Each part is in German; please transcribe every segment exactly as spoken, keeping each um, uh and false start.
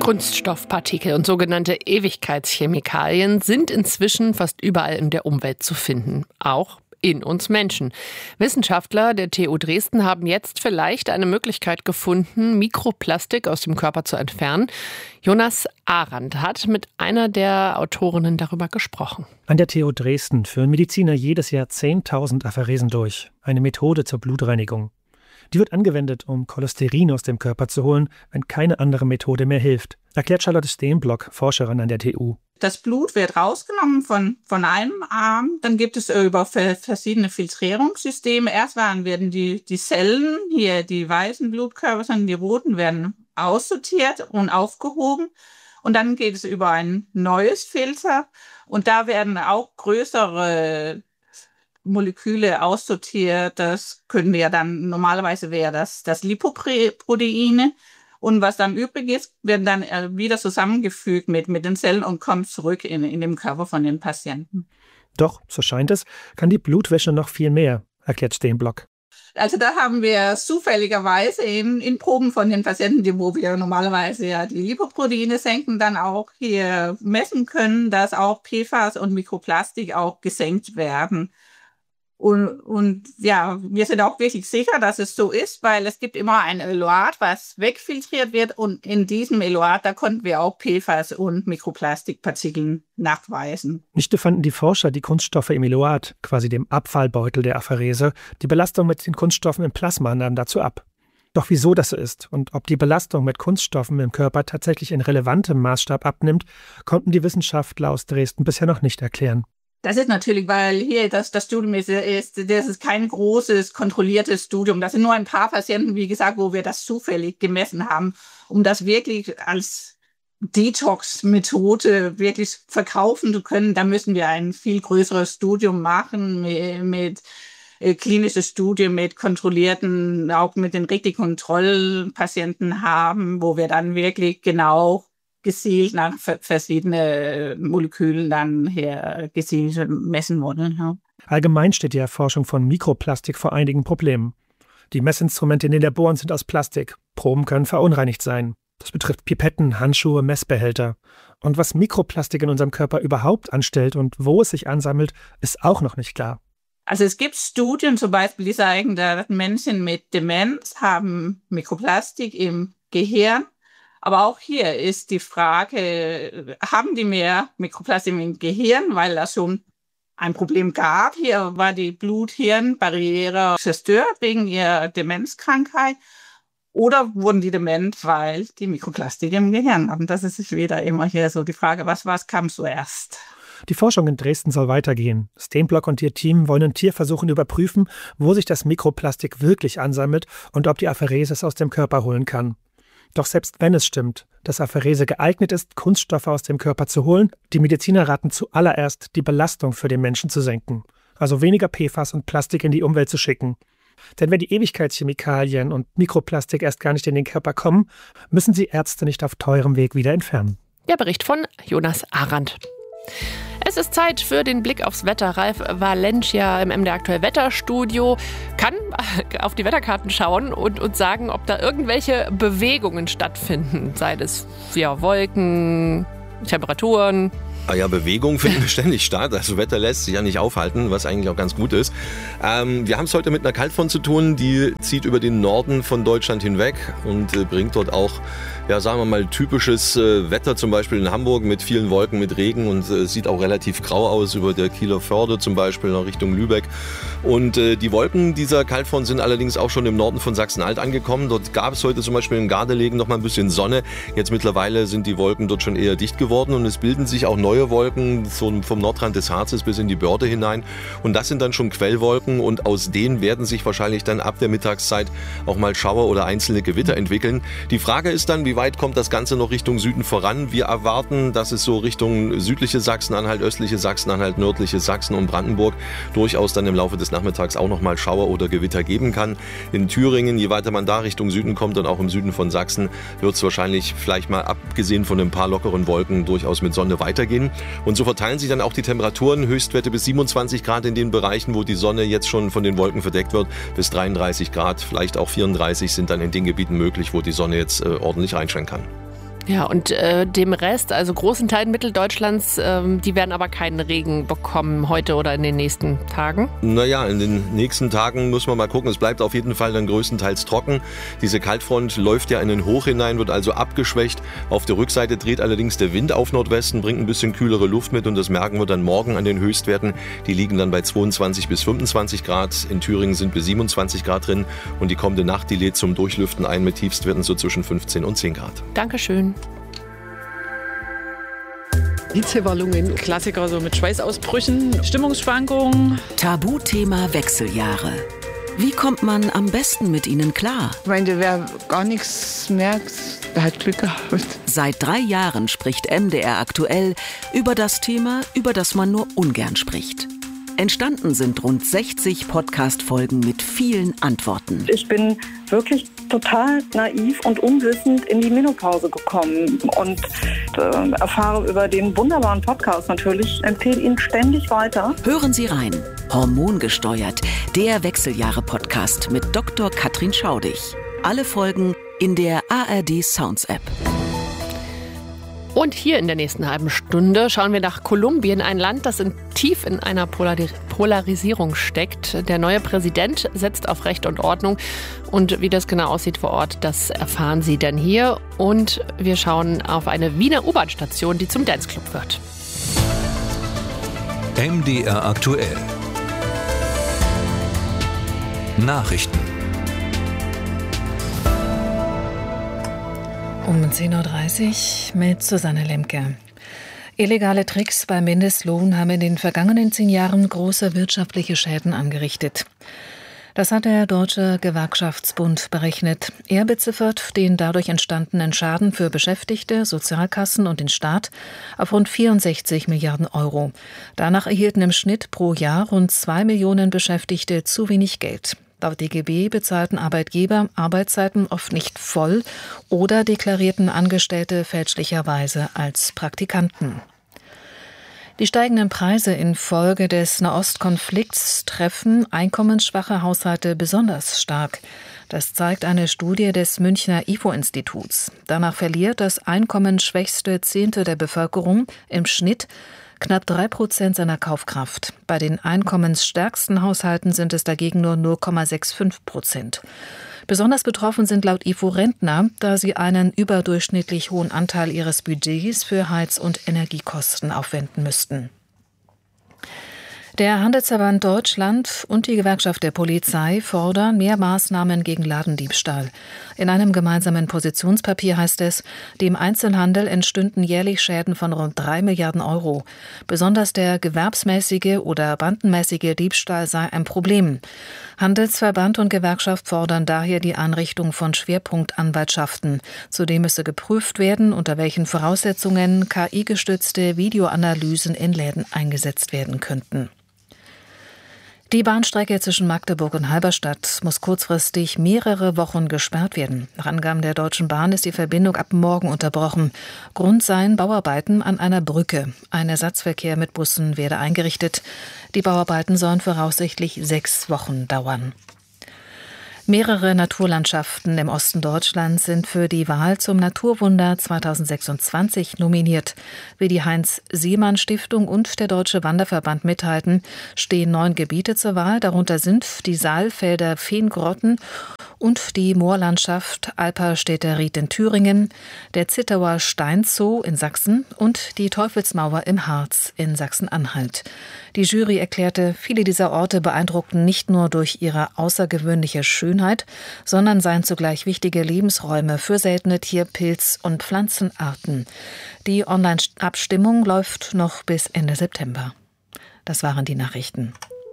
Kunststoffpartikel und sogenannte Ewigkeitschemikalien sind inzwischen fast überall in der Umwelt zu finden, auch in uns Menschen. Wissenschaftler der T U Dresden haben jetzt vielleicht eine Möglichkeit gefunden, Mikroplastik aus dem Körper zu entfernen. Jonas Arendt hat mit einer der Autorinnen darüber gesprochen. An der T U Dresden führen Mediziner jedes Jahr zehntausend Apheresen durch, eine Methode zur Blutreinigung. Die wird angewendet, um Cholesterin aus dem Körper zu holen, wenn keine andere Methode mehr hilft, erklärt Charlotte Steenblock, Forscherin an der T U. Das Blut wird rausgenommen von, von einem Arm, dann gibt es über verschiedene Filtrierungssysteme. Erst werden die, die Zellen, hier die weißen Blutkörper, sondern die roten werden aussortiert und aufgehoben. Und dann geht es über ein neues Filter und da werden auch größere Moleküle aussortiert. Das können wir dann, normalerweise wäre das, das Lipoproteine. Und was dann übrig ist, wird dann wieder zusammengefügt mit, mit den Zellen und kommt zurück in, in den Körper von den Patienten. Doch, so scheint es, kann die Blutwäsche noch viel mehr, erklärt Steenblock. Also da haben wir zufälligerweise in, in Proben von den Patienten, die, wo wir normalerweise ja die Lipoproteine senken, dann auch hier messen können, dass auch P F A S und Mikroplastik auch gesenkt werden. Und, und ja, wir sind auch wirklich sicher, dass es so ist, weil es gibt immer ein Eluat, was wegfiltriert wird und in diesem Eluat, da konnten wir auch P F A S und Mikroplastikpartikel nachweisen. Nicht nur fanden die Forscher die Kunststoffe im Eluat, quasi dem Abfallbeutel der Apherese, die Belastung mit den Kunststoffen im Plasma nahm dazu ab. Doch wieso das so ist und ob die Belastung mit Kunststoffen im Körper tatsächlich in relevantem Maßstab abnimmt, konnten die Wissenschaftler aus Dresden bisher noch nicht erklären. Das ist natürlich, weil hier das, das Studium ist, ist, das ist kein großes, kontrolliertes Studium. Das sind nur ein paar Patienten, wie gesagt, wo wir das zufällig gemessen haben, um das wirklich als Detox-Methode wirklich verkaufen zu können. Da müssen wir ein viel größeres Studium machen mit, mit äh, klinische Studien, mit kontrollierten, auch mit den richtigen Kontrollpatienten haben, wo wir dann wirklich genau gezielt nach verschiedenen Molekülen dann her gezielt messen wollen. Ja. Allgemein steht die Erforschung von Mikroplastik vor einigen Problemen. Die Messinstrumente in den Laboren sind aus Plastik. Proben können verunreinigt sein. Das betrifft Pipetten, Handschuhe, Messbehälter. Und was Mikroplastik in unserem Körper überhaupt anstellt und wo es sich ansammelt, ist auch noch nicht klar. Also es gibt Studien zum Beispiel, die sagen, dass Menschen mit Demenz haben Mikroplastik im Gehirn. Aber auch hier ist die Frage, haben die mehr Mikroplastik im Gehirn, weil das schon ein Problem gab. Hier war die Blut-Hirn-Barriere zerstört wegen ihrer Demenzkrankheit. Oder wurden die dement, weil die Mikroplastik im Gehirn haben. Das ist wieder immer hier so die Frage, was, was kam zuerst? Die Forschung in Dresden soll weitergehen. Steenblock und ihr Team wollen in Tierversuchen überprüfen, wo sich das Mikroplastik wirklich ansammelt und ob die Apherese es aus dem Körper holen kann. Doch selbst wenn es stimmt, dass Apherese geeignet ist, Kunststoffe aus dem Körper zu holen, die Mediziner raten zuallererst, die Belastung für den Menschen zu senken. Also weniger P F A S und Plastik in die Umwelt zu schicken. Denn wenn die Ewigkeitschemikalien und Mikroplastik erst gar nicht in den Körper kommen, müssen sie Ärzte nicht auf teurem Weg wieder entfernen. Der Bericht von Jonas Arendt. Es ist Zeit für den Blick aufs Wetter. Ralf Valencia im M D R Aktuell Wetterstudio kann auf die Wetterkarten schauen und uns sagen, ob da irgendwelche Bewegungen stattfinden. Sei es ja, Wolken, Temperaturen. Ah ja, Bewegung finden ständig statt. Also Wetter lässt sich ja nicht aufhalten, was eigentlich auch ganz gut ist. Ähm, wir haben es heute mit einer Kaltfront zu tun, die zieht über den Norden von Deutschland hinweg und äh, bringt dort auch, ja, sagen wir mal, typisches äh, Wetter, zum Beispiel in Hamburg mit vielen Wolken, mit Regen und äh, sieht auch relativ grau aus über der Kieler Förde zum Beispiel nach Richtung Lübeck. Und äh, die Wolken dieser Kaltfront sind allerdings auch schon im Norden von Sachsen-Anhalt angekommen. Dort gab es heute zum Beispiel in Gardelegen noch mal ein bisschen Sonne. Jetzt mittlerweile sind die Wolken dort schon eher dicht geworden und es bilden sich auch neue Wolken so vom Nordrand des Harzes bis in die Börde hinein. Und das sind dann schon Quellwolken und aus denen werden sich wahrscheinlich dann ab der Mittagszeit auch mal Schauer oder einzelne Gewitter entwickeln. Die Frage ist dann, wie weit kommt das Ganze noch Richtung Süden voran? Wir erwarten, dass es so Richtung südliche Sachsen-Anhalt, östliche Sachsen-Anhalt, nördliche Sachsen und Brandenburg durchaus dann im Laufe des Nachmittags auch noch mal Schauer oder Gewitter geben kann. In Thüringen, je weiter man da Richtung Süden kommt und auch im Süden von Sachsen, wird es wahrscheinlich vielleicht mal abgesehen von ein paar lockeren Wolken durchaus mit Sonne weitergehen. Und so verteilen sich dann auch die Temperaturen. Höchstwerte bis siebenundzwanzig Grad in den Bereichen, wo die Sonne jetzt schon von den Wolken verdeckt wird, bis dreiunddreißig Grad, vielleicht auch vierunddreißig sind dann in den Gebieten möglich, wo die Sonne jetzt äh, ordentlich reinscheinen kann. Ja, und äh, dem Rest, also großen Teilen Mitteldeutschlands, ähm, die werden aber keinen Regen bekommen heute oder in den nächsten Tagen? Naja, in den nächsten Tagen muss man mal gucken. Es bleibt auf jeden Fall dann größtenteils trocken. Diese Kaltfront läuft ja in den Hoch hinein, wird also abgeschwächt. Auf der Rückseite dreht allerdings der Wind auf Nordwesten, bringt ein bisschen kühlere Luft mit und das merken wir dann morgen an den Höchstwerten. Die liegen dann bei zweiundzwanzig bis fünfundzwanzig Grad. In Thüringen sind wir siebenundzwanzig Grad drin und die kommende Nacht, die lädt zum Durchlüften ein mit Tiefstwerten so zwischen fünfzehn und zehn Grad. Dankeschön. Hitzewallungen, Klassiker so mit Schweißausbrüchen, Stimmungsschwankungen. Tabuthema Wechseljahre. Wie kommt man am besten mit ihnen klar? Ich meine, wer gar nichts merkt, der hat Glück gehabt. Seit drei Jahren spricht M D R aktuell über das Thema, über das man nur ungern spricht. Entstanden sind rund sechzig Podcast-Folgen mit vielen Antworten. Ich bin wirklich total naiv und unwissend in die Menopause gekommen und äh, erfahre über den wunderbaren Podcast natürlich, empfehle ihn ständig weiter. Hören Sie rein. Hormongesteuert, der Wechseljahre-Podcast mit Doktor Katrin Schaudig. Alle Folgen in der A R D Sounds App. Und hier in der nächsten halben Stunde schauen wir nach Kolumbien, ein Land, das in, tief in einer Polari- Polarisierung steckt. Der neue Präsident setzt auf Recht und Ordnung. Und wie das genau aussieht vor Ort, das erfahren Sie dann hier. Und wir schauen auf eine Wiener U-Bahn-Station, die zum Danceclub wird. M D R aktuell. Nachrichten. Um zehn Uhr dreißig mit Susanne Lemke. Illegale Tricks beim Mindestlohn haben in den vergangenen zehn Jahren große wirtschaftliche Schäden angerichtet. Das hat der Deutsche Gewerkschaftsbund berechnet. Er beziffert den dadurch entstandenen Schaden für Beschäftigte, Sozialkassen und den Staat auf rund vierundsechzig Milliarden Euro. Danach erhielten im Schnitt pro Jahr rund zwei Millionen Beschäftigte zu wenig Geld. Laut D G B bezahlten Arbeitgeber Arbeitszeiten oft nicht voll oder deklarierten Angestellte fälschlicherweise als Praktikanten. Die steigenden Preise infolge des Nahostkonflikts treffen einkommensschwache Haushalte besonders stark. Das zeigt eine Studie des Münchner I F O-Instituts. Danach verliert das einkommensschwächste Zehntel der Bevölkerung im Schnitt knapp drei Prozent seiner Kaufkraft. Bei den einkommensstärksten Haushalten sind es dagegen nur null Komma fünfundsechzig Prozent. Besonders betroffen sind laut I F O Rentner, da sie einen überdurchschnittlich hohen Anteil ihres Budgets für Heiz- und Energiekosten aufwenden müssten. Der Handelsverband Deutschland und die Gewerkschaft der Polizei fordern mehr Maßnahmen gegen Ladendiebstahl. In einem gemeinsamen Positionspapier heißt es, dem Einzelhandel entstünden jährlich Schäden von rund drei Milliarden Euro. Besonders der gewerbsmäßige oder bandenmäßige Diebstahl sei ein Problem. Handelsverband und Gewerkschaft fordern daher die Einrichtung von Schwerpunktanwaltschaften. Zudem müsse geprüft werden, unter welchen Voraussetzungen K I-gestützte Videoanalysen in Läden eingesetzt werden könnten. Die Bahnstrecke zwischen Magdeburg und Halberstadt muss kurzfristig mehrere Wochen gesperrt werden. Nach Angaben der Deutschen Bahn ist die Verbindung ab morgen unterbrochen. Grund seien Bauarbeiten an einer Brücke. Ein Ersatzverkehr mit Bussen werde eingerichtet. Die Bauarbeiten sollen voraussichtlich sechs Wochen dauern. Mehrere Naturlandschaften im Osten Deutschlands sind für die Wahl zum Naturwunder zweitausendsechsundzwanzig nominiert. Wie die Heinz-Seemann-Stiftung und der Deutsche Wanderverband mithalten, stehen neun Gebiete zur Wahl. Darunter sind die Saalfelder Feengrotten und die Moorlandschaft Alperstädter-Ried in Thüringen, der Zittauer Steinzoo in Sachsen und die Teufelsmauer im Harz in Sachsen-Anhalt. Die Jury erklärte, viele dieser Orte beeindruckten nicht nur durch ihre außergewöhnliche Schönheit, sondern seien zugleich wichtige Lebensräume für seltene Tier-, Pilz- und Pflanzenarten. Die Online-Abstimmung läuft noch bis Ende September. Das waren die Nachrichten.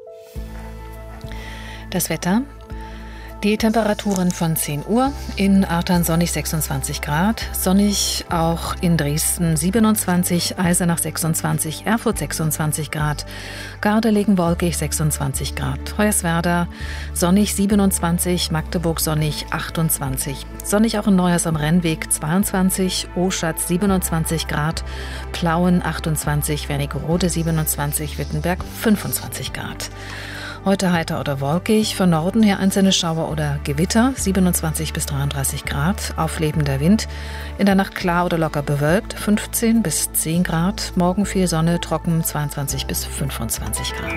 Das Wetter. Die Temperaturen von zehn Uhr, in Artern sonnig sechsundzwanzig Grad, sonnig auch in Dresden siebenundzwanzig, Eisenach sechsundzwanzig, Erfurt sechsundzwanzig Grad, Gardelegen wolkig sechsundzwanzig Grad, Hoyerswerda sonnig siebenundzwanzig, Magdeburg sonnig achtundzwanzig, sonnig auch in Neuhaus am Rennweg zweiundzwanzig, Oschatz siebenundzwanzig Grad, Plauen achtundzwanzig, Wernigerode siebenundzwanzig, Wittenberg fünfundzwanzig Grad. Heute heiter oder wolkig, von Norden her einzelne Schauer oder Gewitter, siebenundzwanzig bis dreiunddreißig Grad, auflebender Wind. In der Nacht klar oder locker bewölkt, fünfzehn bis zehn Grad. Morgen viel Sonne, trocken, zweiundzwanzig bis fünfundzwanzig Grad.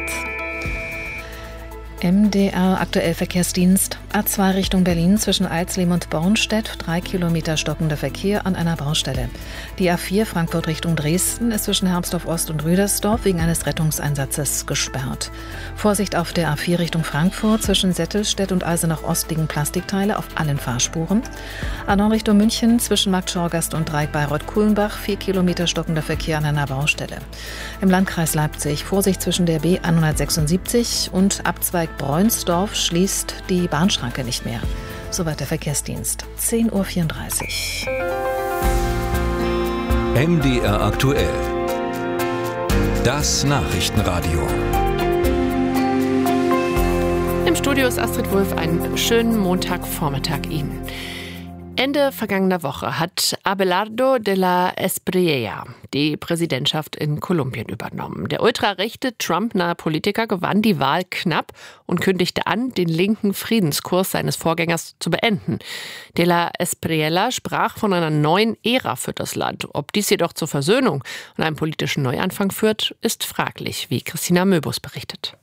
M D R aktuell Verkehrsdienst. A zwei Richtung Berlin zwischen Alzleben und Bornstedt. Drei Kilometer stockender Verkehr an einer Baustelle. Die A vier Frankfurt Richtung Dresden ist zwischen Hermsdorf Ost und Rüdersdorf wegen eines Rettungseinsatzes gesperrt. Vorsicht auf der A vier Richtung Frankfurt zwischen Settelstedt und Eisenach Ost liegen Plastikteile auf allen Fahrspuren. A neun Richtung München zwischen Marktschorgast und Dreieck Bayreuth-Kulmbach. Vier Kilometer stockender Verkehr an einer Baustelle. Im Landkreis Leipzig Vorsicht zwischen der B hundertsechsundsiebzig und Abzweig Bräunsdorf schließt die Bahnschranke nicht mehr. Soweit der Verkehrsdienst. zehn Uhr vierunddreißig. M D R aktuell. Das Nachrichtenradio. Im Studio ist Astrid Wulff. Einen schönen Montagvormittag Ihnen. Ende vergangener Woche hat Abelardo de la Espriella die Präsidentschaft in Kolumbien übernommen. Der ultrarechte, Trump-nahe Politiker gewann die Wahl knapp und kündigte an, den linken Friedenskurs seines Vorgängers zu beenden. De la Espriella sprach von einer neuen Ära für das Land. Ob dies jedoch zur Versöhnung und einem politischen Neuanfang führt, ist fraglich, wie Christina Möbus berichtet.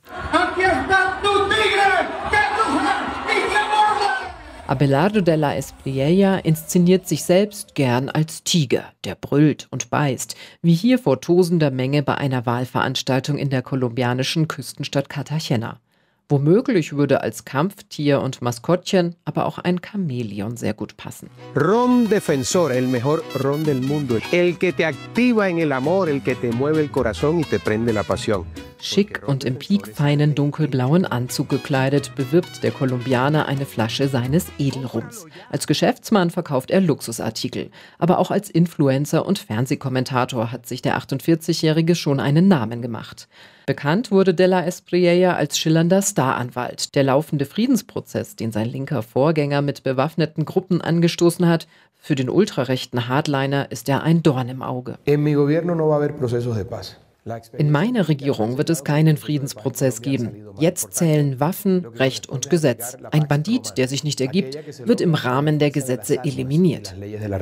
Abelardo de la Espriella inszeniert sich selbst gern als Tiger, der brüllt und beißt, wie hier vor tosender Menge bei einer Wahlveranstaltung in der kolumbianischen Küstenstadt Cartagena. Womöglich würde als Kampftier und Maskottchen aber auch ein Chamäleon sehr gut passen. Ron Defensor, el mejor ron del mundo, el que te activa en el amor, el que te mueve el corazón y te prende la pasión. Schick und im piekfeinen dunkelblauen Anzug gekleidet, bewirbt der Kolumbianer eine Flasche seines Edelrums. Als Geschäftsmann verkauft er Luxusartikel. Aber auch als Influencer und Fernsehkommentator hat sich der achtundvierzigjährige schon einen Namen gemacht. Bekannt wurde de la Espriella als schillernder Staranwalt. Der laufende Friedensprozess, den sein linker Vorgänger mit bewaffneten Gruppen angestoßen hat, für den ultrarechten Hardliner ist er ein Dorn im Auge. En mi gobierno no va a haber procesos de paz. In meiner Regierung wird es keinen Friedensprozess geben. Jetzt zählen Waffen, Recht und Gesetz. Ein Bandit, der sich nicht ergibt, wird im Rahmen der Gesetze eliminiert.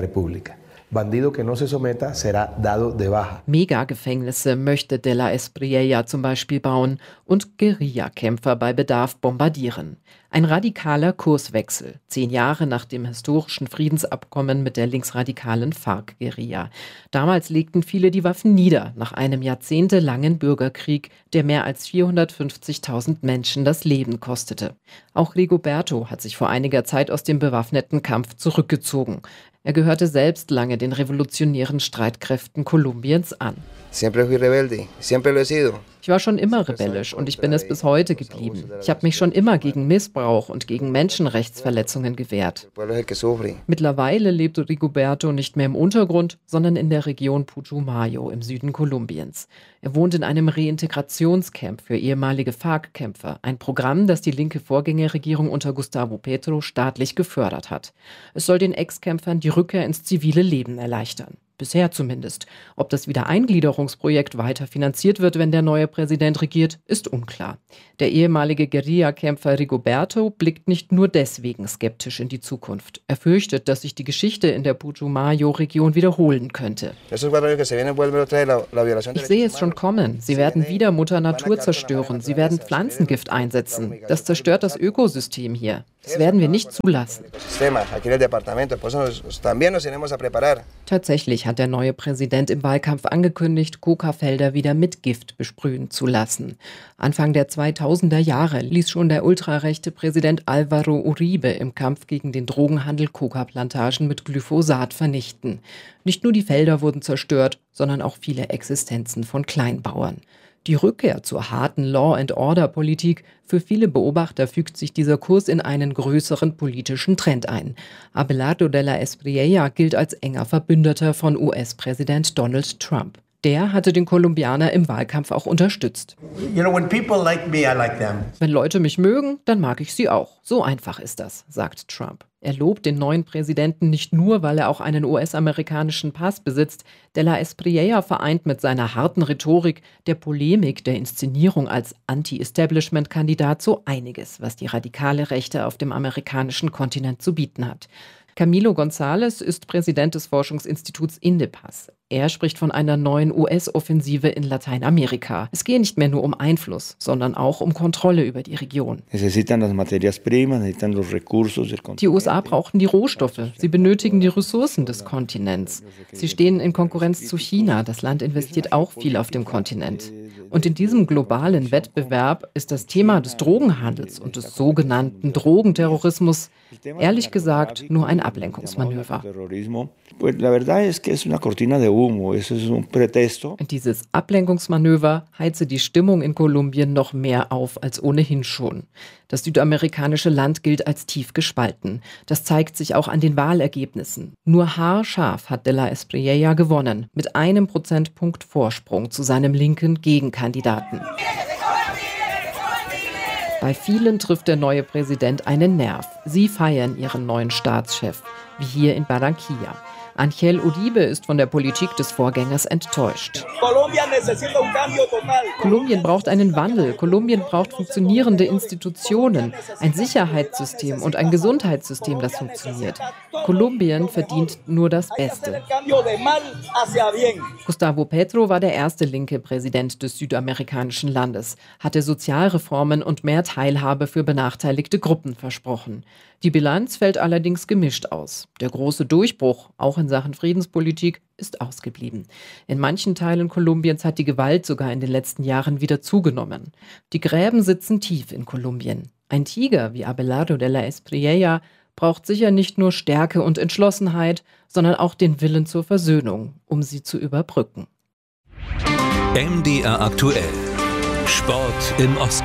Megagefängnisse möchte de la Espriella zum Beispiel bauen und Guerillakämpfer bei Bedarf bombardieren. Ein radikaler Kurswechsel, zehn Jahre nach dem historischen Friedensabkommen mit der linksradikalen FARC-Guerilla. Damals legten viele die Waffen nieder, nach einem jahrzehntelangen Bürgerkrieg, der mehr als vierhundertfünfzigtausend Menschen das Leben kostete. Auch Rigoberto hat sich vor einiger Zeit aus dem bewaffneten Kampf zurückgezogen. Er gehörte selbst lange den revolutionären Streitkräften Kolumbiens an. Siempre fui rebelde, siempre lo he sido. Ich war schon immer rebellisch und ich bin es bis heute geblieben. Ich habe mich schon immer gegen Missbrauch und gegen Menschenrechtsverletzungen gewehrt. Mittlerweile lebt Rigoberto nicht mehr im Untergrund, sondern in der Region Putumayo im Süden Kolumbiens. Er wohnt in einem Reintegrationscamp für ehemalige FARC-Kämpfer, ein Programm, das die linke Vorgängerregierung unter Gustavo Petro staatlich gefördert hat. Es soll den Ex-Kämpfern die Rückkehr ins zivile Leben erleichtern. Bisher zumindest. Ob das Wiedereingliederungsprojekt weiter finanziert wird, wenn der neue Präsident regiert, ist unklar. Der ehemalige Guerillakämpfer Rigoberto blickt nicht nur deswegen skeptisch in die Zukunft. Er fürchtet, dass sich die Geschichte in der Putumayo-Region wiederholen könnte. Ich sehe es schon kommen. Sie werden wieder Mutter Natur zerstören. Sie werden Pflanzengift einsetzen. Das zerstört das Ökosystem hier. Das werden wir nicht zulassen. Tatsächlich hat der neue Präsident im Wahlkampf angekündigt, Coca-Felder wieder mit Gift besprühen zu lassen. Anfang der zweitausender Jahre ließ schon der ultrarechte Präsident Álvaro Uribe im Kampf gegen den Drogenhandel Coca-Plantagen mit Glyphosat vernichten. Nicht nur die Felder wurden zerstört, sondern auch viele Existenzen von Kleinbauern. Die Rückkehr zur harten Law-and-Order-Politik, für viele Beobachter fügt sich dieser Kurs in einen größeren politischen Trend ein. Abelardo de la Espriella gilt als enger Verbündeter von U S-Präsident Donald Trump. Der hatte den Kolumbianer im Wahlkampf auch unterstützt. You know, when people like me, I like them. Wenn Leute mich mögen, dann mag ich sie auch. So einfach ist das, sagt Trump. Er lobt den neuen Präsidenten nicht nur, weil er auch einen U S-amerikanischen Pass besitzt. De la Espriella vereint mit seiner harten Rhetorik, der Polemik, der Inszenierung als Anti-Establishment-Kandidat so einiges, was die radikale Rechte auf dem amerikanischen Kontinent zu bieten hat. Camilo González ist Präsident des Forschungsinstituts INDEPAS. Er spricht von einer neuen U S-Offensive in Lateinamerika. Es gehe nicht mehr nur um Einfluss, sondern auch um Kontrolle über die Region. Die U S A brauchten die Rohstoffe. Sie benötigen die Ressourcen des Kontinents. Sie stehen in Konkurrenz zu China. Das Land investiert auch viel auf dem Kontinent. Und in diesem globalen Wettbewerb ist das Thema des Drogenhandels und des sogenannten Drogenterrorismus ehrlich gesagt nur ein Ablenkungsmanöver. Dieses Ablenkungsmanöver heize die Stimmung in Kolumbien noch mehr auf als ohnehin schon. Das südamerikanische Land gilt als tief gespalten. Das zeigt sich auch an den Wahlergebnissen. Nur haarscharf hat de la Espriella gewonnen, mit einem Prozentpunkt Vorsprung zu seinem linken Gegenkandidaten. Bei vielen trifft der neue Präsident einen Nerv. Sie feiern ihren neuen Staatschef, wie hier in Barranquilla. Ángel Uribe ist von der Politik des Vorgängers enttäuscht. Kolumbien braucht einen Wandel. Kolumbien braucht funktionierende Institutionen, ein Sicherheitssystem und ein Gesundheitssystem, das funktioniert. Kolumbien verdient nur das Beste. Gustavo Petro war der erste linke Präsident des südamerikanischen Landes, hatte Sozialreformen und mehr Teilhabe für benachteiligte Gruppen versprochen. Die Bilanz fällt allerdings gemischt aus. Der große Durchbruch, auch in Sachen Friedenspolitik, ist ausgeblieben. In manchen Teilen Kolumbiens hat die Gewalt sogar in den letzten Jahren wieder zugenommen. Die Gräben sitzen tief in Kolumbien. Ein Tiger wie Abelardo de la Espriella braucht sicher nicht nur Stärke und Entschlossenheit, sondern auch den Willen zur Versöhnung, um sie zu überbrücken. M D R aktuell. Sport im Osten.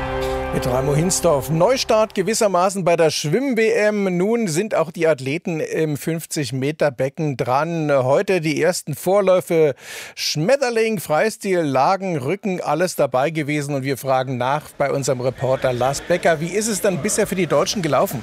Mit Raimo Hinsdorf. Neustart gewissermaßen bei der Schwimm-W M. Nun sind auch die Athleten im fünfzig-Meter-Becken dran. Heute die ersten Vorläufe. Schmetterling, Freistil, Lagen, Rücken, alles dabei gewesen. Und wir fragen nach bei unserem Reporter Lars Becker. Wie ist es dann bisher für die Deutschen gelaufen?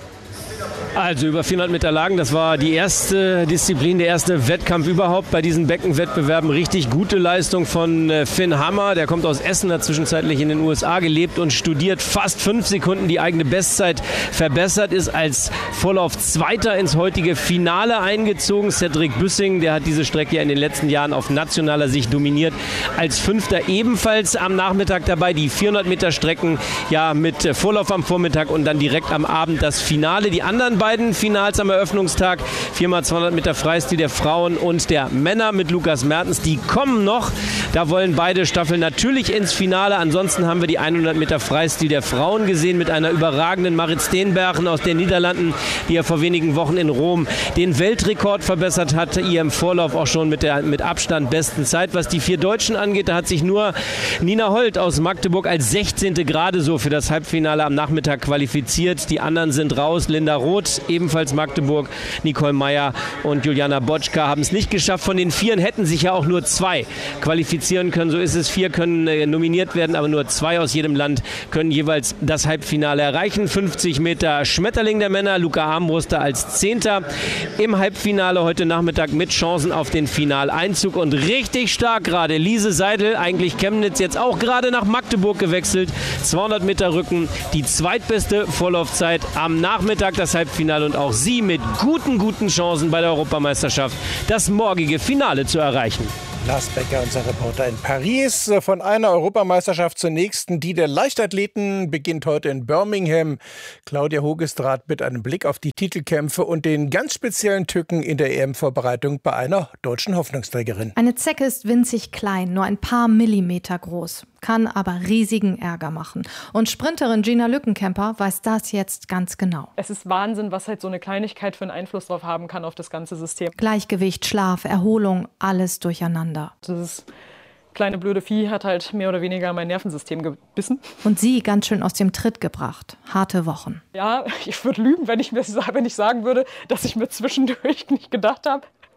Also über vierhundert Meter Lagen, das war die erste Disziplin, der erste Wettkampf überhaupt bei diesen Beckenwettbewerben. Richtig gute Leistung von Finn Hammer, der kommt aus Essen, hat zwischenzeitlich in den U S A gelebt und studiert. Fast fünf Sekunden die eigene Bestzeit verbessert, ist als Vorlauf Zweiter ins heutige Finale eingezogen. Cedric Büssing, der hat diese Strecke ja in den letzten Jahren auf nationaler Sicht dominiert, als Fünfter ebenfalls am Nachmittag dabei. Die vierhundert Meter Strecken ja mit Vorlauf am Vormittag und dann direkt am Abend das Finale. Die anderen beiden Finals am Eröffnungstag, vier mal zweihundert Meter Freistil der Frauen und der Männer mit Lukas Mertens, die kommen noch. Da wollen beide Staffeln natürlich ins Finale. Ansonsten haben wir die hundert Meter Freistil der Frauen gesehen mit einer überragenden Marit Steenbergen aus den Niederlanden, die ja vor wenigen Wochen in Rom den Weltrekord verbessert hat, ihr im Vorlauf auch schon mit der mit Abstand besten Zeit. Was die vier Deutschen angeht, da hat sich nur Nina Holt aus Magdeburg als sechzehnte gerade so für das Halbfinale am Nachmittag qualifiziert. Die anderen sind raus. Linda Roth, ebenfalls Magdeburg, Nicole Meyer und Juliana Botschka haben es nicht geschafft. Von den Vieren hätten sich ja auch nur zwei qualifizieren können. So ist es. Vier können äh, nominiert werden, aber nur zwei aus jedem Land können jeweils das Halbfinale erreichen. fünfzig Meter Schmetterling der Männer, Luca Armbruster als Zehnter im Halbfinale heute Nachmittag mit Chancen auf den Finaleinzug. Und richtig stark gerade Lise Seidel, eigentlich Chemnitz, jetzt auch gerade nach Magdeburg gewechselt. zweihundert Meter Rücken, die zweitbeste Vorlaufzeit am Nachmittag, das Halbfinale, und auch sie mit guten, guten Chancen bei der Europameisterschaft das morgige Finale zu erreichen. Lars Becker, unser Reporter in Paris. Von einer Europameisterschaft zur nächsten. Die der Leichtathleten beginnt heute in Birmingham. Claudia Hogestrat mit einem Blick auf die Titelkämpfe und den ganz speziellen Tücken in der E M-Vorbereitung bei einer deutschen Hoffnungsträgerin. Eine Zecke ist winzig klein, nur ein paar Millimeter groß, kann aber riesigen Ärger machen. Und Sprinterin Gina Lückenkämper weiß das jetzt ganz genau. Es ist Wahnsinn, was halt so eine Kleinigkeit für einen Einfluss drauf haben kann auf das ganze System. Gleichgewicht, Schlaf, Erholung, alles durcheinander. Das kleine blöde Vieh hat halt mehr oder weniger mein Nervensystem gebissen. Und sie ganz schön aus dem Tritt gebracht. Harte Wochen. Ja, ich würde lügen, wenn ich, mir, wenn ich sagen würde, dass ich mir zwischendurch nicht gedacht habe,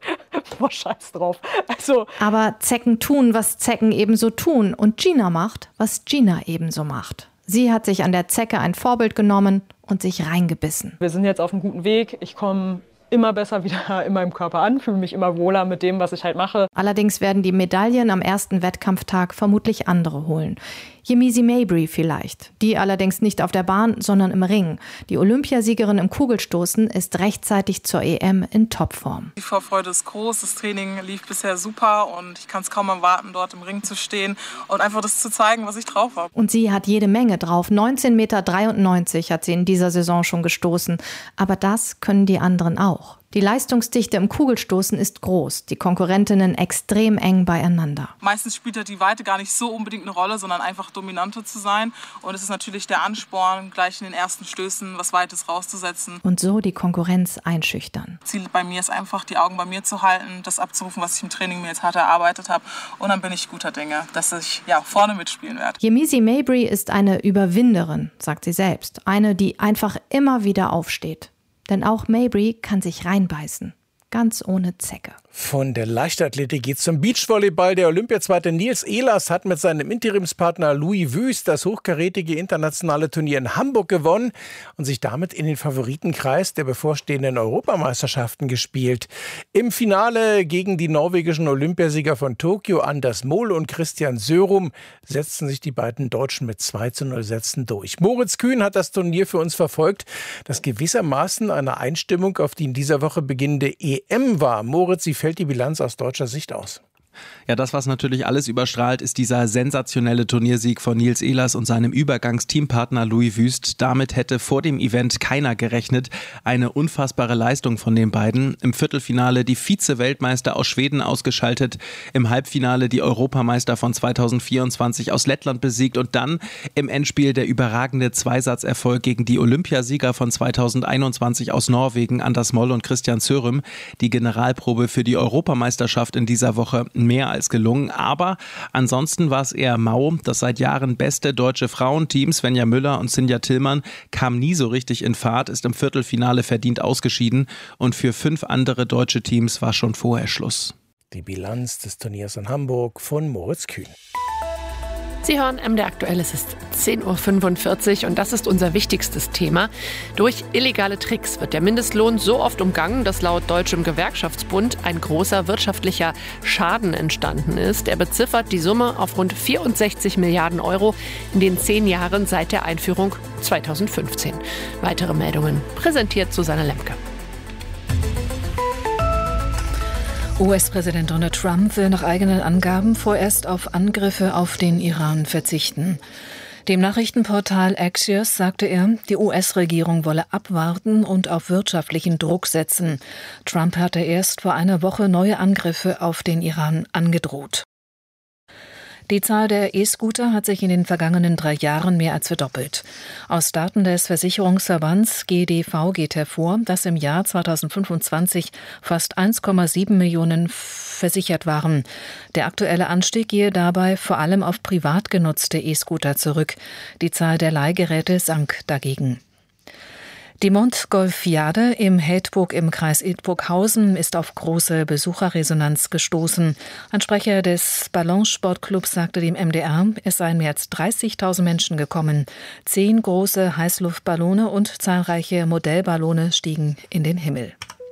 boah, scheiß drauf. Also. Aber Zecken tun, was Zecken ebenso tun. Und Gina macht, was Gina ebenso macht. Sie hat sich an der Zecke ein Vorbild genommen und sich reingebissen. Wir sind jetzt auf einem guten Weg. Ich komme immer besser wieder in meinem Körper an, fühle mich immer wohler mit dem, was ich halt mache. Allerdings werden die Medaillen am ersten Wettkampftag vermutlich andere holen. Yemisi Mabry vielleicht. Die allerdings nicht auf der Bahn, sondern im Ring. Die Olympiasiegerin im Kugelstoßen ist rechtzeitig zur E M in Topform. Die Vorfreude ist groß, das Training lief bisher super und ich kann es kaum erwarten, dort im Ring zu stehen und einfach das zu zeigen, was ich drauf habe. Und sie hat jede Menge drauf. neunzehn Komma dreiundneunzig Meter hat sie in dieser Saison schon gestoßen. Aber das können die anderen auch. Die Leistungsdichte im Kugelstoßen ist groß, die Konkurrentinnen extrem eng beieinander. Meistens spielt ja die Weite gar nicht so unbedingt eine Rolle, sondern einfach dominanter zu sein. Und es ist natürlich der Ansporn, gleich in den ersten Stößen was Weites rauszusetzen. Und so die Konkurrenz einschüchtern. Ziel bei mir ist einfach, die Augen bei mir zu halten, das abzurufen, was ich im Training mir jetzt hart erarbeitet habe. Und dann bin ich guter Dinge, dass ich ja, vorne mitspielen werde. Yemisi Mabry ist eine Überwinderin, sagt sie selbst. Eine, die einfach immer wieder aufsteht. Denn auch Mabry kann sich reinbeißen. Ganz ohne Zecke. Von der Leichtathletik geht's zum Beachvolleyball. Der Olympiazweite Nils Ehlers hat mit seinem Interimspartner Louis Wüst das hochkarätige internationale Turnier in Hamburg gewonnen und sich damit in den Favoritenkreis der bevorstehenden Europameisterschaften gespielt. Im Finale gegen die norwegischen Olympiasieger von Tokio Anders Mohl und Christian Sørum setzten sich die beiden Deutschen mit zwei zu null Sätzen durch. Moritz Kühn hat das Turnier für uns verfolgt, das gewissermaßen eine Einstimmung auf die in dieser Woche beginnende E M war. Moritz, Sie fällt die Bilanz aus deutscher Sicht aus? Ja, das, was natürlich alles überstrahlt, ist dieser sensationelle Turniersieg von Nils Ehlers und seinem Übergangsteampartner Louis Wüst. Damit hätte vor dem Event keiner gerechnet. Eine unfassbare Leistung von den beiden. Im Viertelfinale die Vize-Weltmeister aus Schweden ausgeschaltet, im Halbfinale die Europameister von zweitausendvierundzwanzig aus Lettland besiegt und dann im Endspiel der überragende Zweisatzerfolg gegen die Olympiasieger von zweitausendeinundzwanzig aus Norwegen, Anders Moll und Christian Sørum. Die Generalprobe für die Europameisterschaft in dieser Woche mehr als gelungen, aber ansonsten war es eher mau. Das seit Jahren beste deutsche Frauenteam Svenja Müller und Sinja Tillmann kam nie so richtig in Fahrt, ist im Viertelfinale verdient ausgeschieden und für fünf andere deutsche Teams war schon vorher Schluss. Die Bilanz des Turniers in Hamburg von Moritz Kühn. Sie hören M D R aktuell, es ist zehn Uhr fünfundvierzig und das ist unser wichtigstes Thema. Durch illegale Tricks wird der Mindestlohn so oft umgangen, dass laut Deutschem Gewerkschaftsbund ein großer wirtschaftlicher Schaden entstanden ist. Er beziffert die Summe auf rund vierundsechzig Milliarden Euro in den zehn Jahren seit der Einführung zweitausendfünfzehn. Weitere Meldungen präsentiert Susanne Lemke. U S-Präsident Donald Trump will nach eigenen Angaben vorerst auf Angriffe auf den Iran verzichten. Dem Nachrichtenportal Axios sagte er, die U S-Regierung wolle abwarten und auf wirtschaftlichen Druck setzen. Trump hatte erst vor einer Woche neue Angriffe auf den Iran angedroht. Die Zahl der E-Scooter hat sich in den vergangenen drei Jahren mehr als verdoppelt. Aus Daten des Versicherungsverbands G D V geht hervor, dass im Jahr zweitausendfünfundzwanzig fast eins Komma sieben Millionen versichert waren. Der aktuelle Anstieg gehe dabei vor allem auf privat genutzte E-Scooter zurück. Die Zahl der Leihgeräte sank dagegen. Die Montgolfiade im Heldburg im Kreis Hildburghausen ist auf große Besucherresonanz gestoßen. Ein Sprecher des Ballonsportclubs sagte dem M D R, es seien mehr als dreißigtausend Menschen gekommen. Zehn große Heißluftballone und zahlreiche Modellballone stiegen in den Himmel.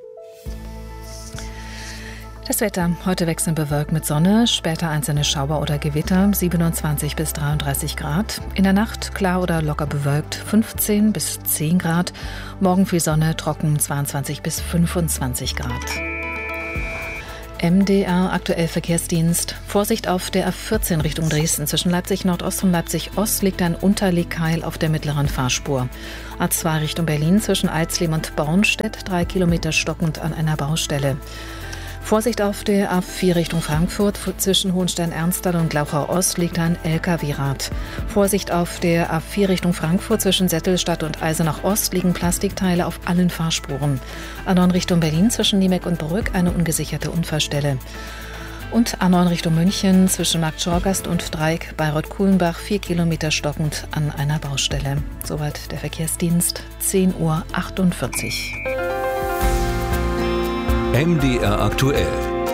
Das Wetter, heute wechselnd bewölkt mit Sonne, später einzelne Schauer oder Gewitter, siebenundzwanzig bis dreiunddreißig Grad. In der Nacht klar oder locker bewölkt, fünfzehn bis zehn Grad. Morgen viel Sonne, trocken, zweiundzwanzig bis fünfundzwanzig Grad. M D R aktuell Verkehrsdienst. Vorsicht auf der A vierzehn Richtung Dresden. Zwischen Leipzig Nordost und Leipzig Ost liegt ein Unterlegkeil auf der mittleren Fahrspur. A zwei Richtung Berlin zwischen Alzleben und Bornstedt, drei Kilometer stockend an einer Baustelle. Vorsicht auf der A vier Richtung Frankfurt. Zwischen Hohenstein-Ernsthal und Glauchau Ost liegt ein L K W-Rad. Vorsicht auf der A vier Richtung Frankfurt. Zwischen Settelstadt und Eisenach Ost liegen Plastikteile auf allen Fahrspuren. A neun Richtung Berlin zwischen Niemeck und Brück eine ungesicherte Unfallstelle. Und A neun Richtung München zwischen Markt Schorgast und Dreieck Bayreuth-Kuhlenbach vier Kilometer stockend an einer Baustelle. Soweit der Verkehrsdienst, zehn Uhr achtundvierzig. M D R aktuell.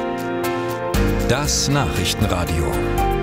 Das Nachrichtenradio.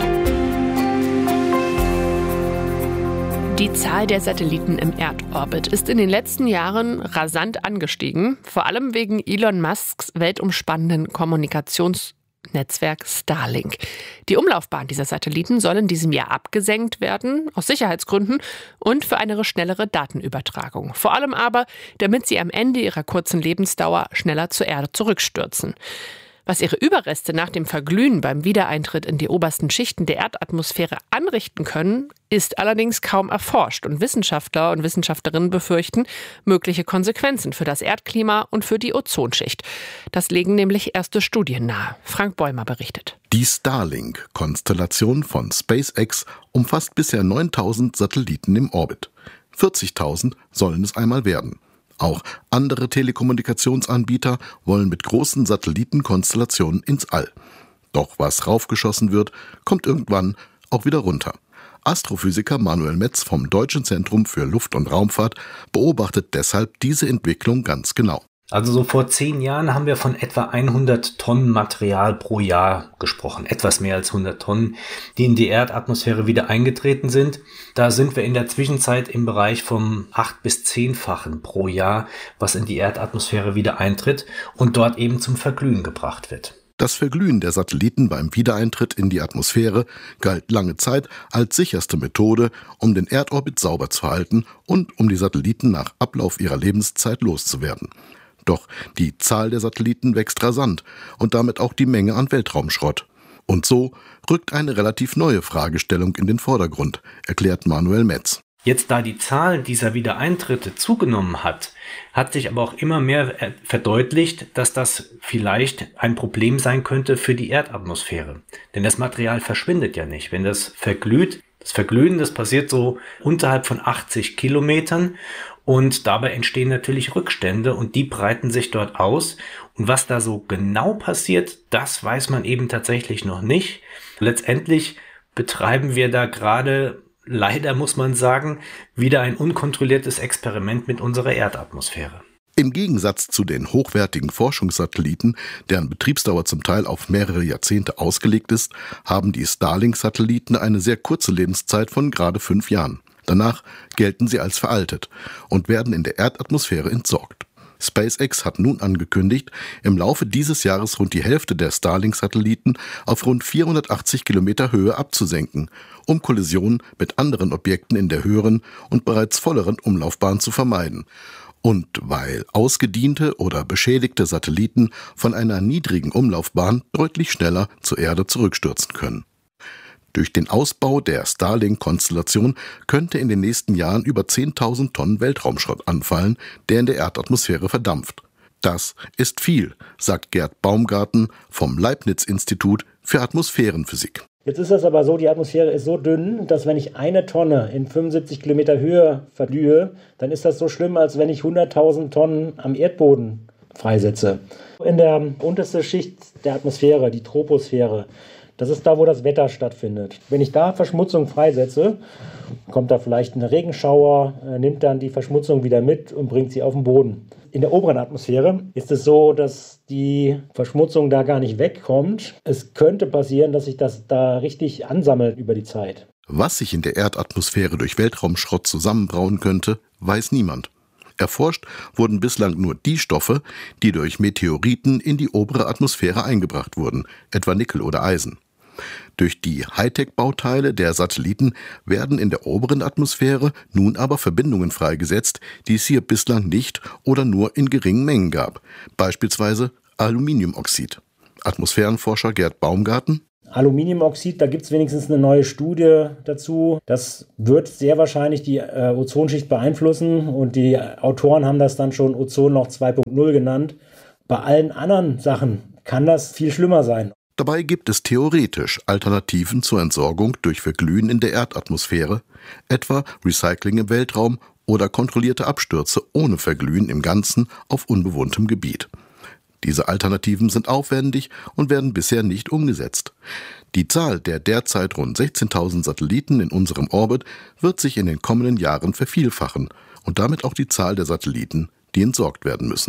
Die Zahl der Satelliten im Erdorbit ist in den letzten Jahren rasant angestiegen, vor allem wegen Elon Musks weltumspannenden Kommunikationsnetzwerk Starlink. Die Umlaufbahn dieser Satelliten soll in diesem Jahr abgesenkt werden, aus Sicherheitsgründen und für eine schnellere Datenübertragung. Vor allem aber, damit sie am Ende ihrer kurzen Lebensdauer schneller zur Erde zurückstürzen. Was ihre Überreste nach dem Verglühen beim Wiedereintritt in die obersten Schichten der Erdatmosphäre anrichten können, ist allerdings kaum erforscht und Wissenschaftler und Wissenschaftlerinnen befürchten mögliche Konsequenzen für das Erdklima und für die Ozonschicht. Das legen nämlich erste Studien nahe. Frank Bäumer berichtet. Die Starlink-Konstellation von SpaceX umfasst bisher neuntausend Satelliten im Orbit. vierzigtausend sollen es einmal werden. Auch andere Telekommunikationsanbieter wollen mit großen Satellitenkonstellationen ins All. Doch was raufgeschossen wird, kommt irgendwann auch wieder runter. Astrophysiker Manuel Metz vom Deutschen Zentrum für Luft- und Raumfahrt beobachtet deshalb diese Entwicklung ganz genau. Also so vor zehn Jahren haben wir von etwa hundert Tonnen Material pro Jahr gesprochen, etwas mehr als hundert Tonnen, die in die Erdatmosphäre wieder eingetreten sind. Da sind wir in der Zwischenzeit im Bereich vom acht- bis zehnfachen pro Jahr, was in die Erdatmosphäre wieder eintritt und dort eben zum Verglühen gebracht wird. Das Verglühen der Satelliten beim Wiedereintritt in die Atmosphäre galt lange Zeit als sicherste Methode, um den Erdorbit sauber zu halten und um die Satelliten nach Ablauf ihrer Lebenszeit loszuwerden. Doch die Zahl der Satelliten wächst rasant und damit auch die Menge an Weltraumschrott. Und so rückt eine relativ neue Fragestellung in den Vordergrund, erklärt Manuel Metz. Jetzt, da die Zahl dieser Wiedereintritte zugenommen hat, hat sich aber auch immer mehr verdeutlicht, dass das vielleicht ein Problem sein könnte für die Erdatmosphäre. Denn das Material verschwindet ja nicht. Wenn das verglüht, das Verglühen, das passiert so unterhalb von achtzig Kilometern. Und dabei entstehen natürlich Rückstände und die breiten sich dort aus. Und was da so genau passiert, das weiß man eben tatsächlich noch nicht. Letztendlich betreiben wir da gerade, leider muss man sagen, wieder ein unkontrolliertes Experiment mit unserer Erdatmosphäre. Im Gegensatz zu den hochwertigen Forschungssatelliten, deren Betriebsdauer zum Teil auf mehrere Jahrzehnte ausgelegt ist, haben die Starlink-Satelliten eine sehr kurze Lebenszeit von gerade fünf Jahren. Danach gelten sie als veraltet und werden in der Erdatmosphäre entsorgt. SpaceX hat nun angekündigt, im Laufe dieses Jahres rund die Hälfte der Starlink-Satelliten auf rund vierhundertachtzig Kilometer Höhe abzusenken, um Kollisionen mit anderen Objekten in der höheren und bereits volleren Umlaufbahn zu vermeiden. Und weil ausgediente oder beschädigte Satelliten von einer niedrigen Umlaufbahn deutlich schneller zur Erde zurückstürzen können. Durch den Ausbau der Starlink-Konstellation könnte in den nächsten Jahren über zehntausend Tonnen Weltraumschrott anfallen, der in der Erdatmosphäre verdampft. Das ist viel, sagt Gerd Baumgarten vom Leibniz-Institut für Atmosphärenphysik. Jetzt ist das aber so, die Atmosphäre ist so dünn, dass wenn ich eine Tonne in fünfundsiebzig Kilometer Höhe verglühe, dann ist das so schlimm, als wenn ich hunderttausend Tonnen am Erdboden freisetze. In der untersten Schicht der Atmosphäre, die Troposphäre, das ist da, wo das Wetter stattfindet. Wenn ich da Verschmutzung freisetze, kommt da vielleicht ein Regenschauer, nimmt dann die Verschmutzung wieder mit und bringt sie auf den Boden. In der oberen Atmosphäre ist es so, dass die Verschmutzung da gar nicht wegkommt. Es könnte passieren, dass sich das da richtig ansammelt über die Zeit. Was sich in der Erdatmosphäre durch Weltraumschrott zusammenbrauen könnte, weiß niemand. Erforscht wurden bislang nur die Stoffe, die durch Meteoriten in die obere Atmosphäre eingebracht wurden, etwa Nickel oder Eisen. Durch die Hightech-Bauteile der Satelliten werden in der oberen Atmosphäre nun aber Verbindungen freigesetzt, die es hier bislang nicht oder nur in geringen Mengen gab, beispielsweise Aluminiumoxid. Atmosphärenforscher Gerd Baumgarten: Aluminiumoxid, da gibt es wenigstens eine neue Studie dazu. Das wird sehr wahrscheinlich die äh, Ozonschicht beeinflussen und die Autoren haben das dann schon Ozon noch zwei Punkt null genannt. Bei allen anderen Sachen kann das viel schlimmer sein. Dabei gibt es theoretisch Alternativen zur Entsorgung durch Verglühen in der Erdatmosphäre, etwa Recycling im Weltraum oder kontrollierte Abstürze ohne Verglühen im Ganzen auf unbewohntem Gebiet. Diese Alternativen sind aufwendig und werden bisher nicht umgesetzt. Die Zahl der derzeit rund sechzehntausend Satelliten in unserem Orbit wird sich in den kommenden Jahren vervielfachen und damit auch die Zahl der Satelliten, die entsorgt werden müssen.